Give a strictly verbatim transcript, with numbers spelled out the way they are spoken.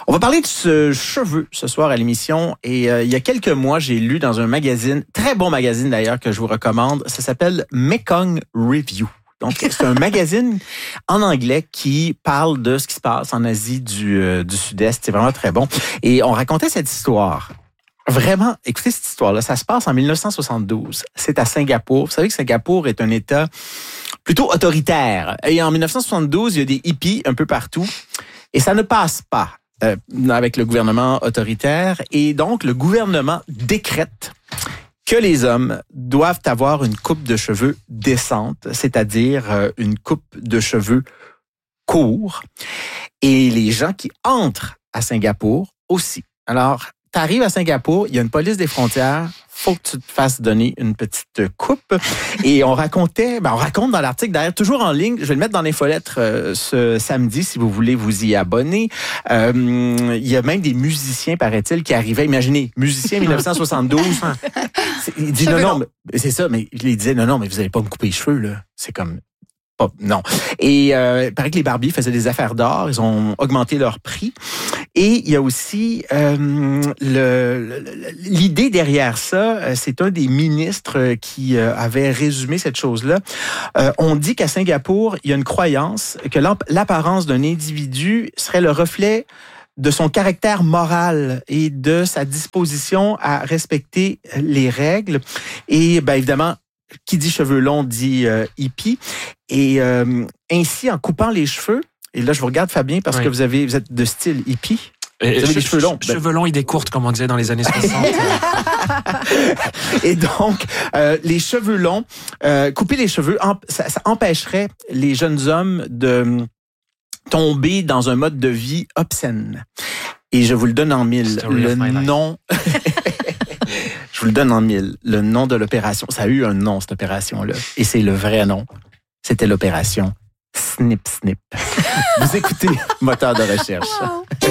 On va parler de ce cheveu ce soir à l'émission. Et euh, il y a quelques mois, j'ai lu dans un magazine, très bon magazine d'ailleurs, que je vous recommande. Ça s'appelle Mekong Review. Donc, c'est un magazine en anglais qui parle de ce qui se passe en Asie du, euh, du Sud-Est. C'est vraiment très bon. Et on racontait cette histoire. Vraiment, écoutez cette histoire-là. Ça se passe en dix-neuf cent soixante-douze. C'est à Singapour. Vous savez que Singapour est un État plutôt autoritaire. Et en dix-neuf cent soixante-douze, il y a des hippies un peu partout. Et ça ne passe pas euh, avec le gouvernement autoritaire. Et donc, le gouvernement décrète que les hommes doivent avoir une coupe de cheveux décente, c'est-à-dire euh, une coupe de cheveux courts. Et les gens qui entrent à Singapour aussi. Alors, tu arrives à Singapour, il y a une police des frontières, faut que tu te fasses donner une petite coupe. Et on racontait, ben on raconte dans l'article d'ailleurs, toujours en ligne, je vais le mettre dans l'infolettre euh, ce samedi si vous voulez vous y abonner. Euh, il y a même des musiciens, paraît-il, qui arrivaient. Imaginez, musicien dix-neuf cent soixante-douze. Il dit non, non, mais c'est ça, mais il disait non, non, mais vous allez pas me couper les cheveux, là. C'est comme... Non. Et euh, il paraît que les barbiers faisaient des affaires d'or. Ils ont augmenté leur prix. Et il y a aussi euh, le, le, l'idée derrière ça, c'est un des ministres qui euh, avait résumé cette chose-là. Euh, on dit qu'à Singapour, il y a une croyance que l'apparence d'un individu serait le reflet de son caractère moral et de sa disposition à respecter les règles. Et bien évidemment, qui dit cheveux longs dit euh, hippie. Et euh, ainsi, en coupant les cheveux, et là, je vous regarde, Fabien, parce oui. que vous avez, vous êtes de style hippie. Et vous avez des cheveux longs. Cheveux ben... longs, idées courtes, comme on disait dans les années soixante. Et donc, euh, les cheveux longs, euh, couper les cheveux, ça, ça empêcherait les jeunes hommes de tomber dans un mode de vie obscène. Et je vous le donne en mille. Le nom... Je vous le donne en mille. Le nom de l'opération. Ça a eu un nom, cette opération-là. Et c'est le vrai nom. C'était l'opération Snip Snip. Vous écoutez Moteur de recherche. Wow.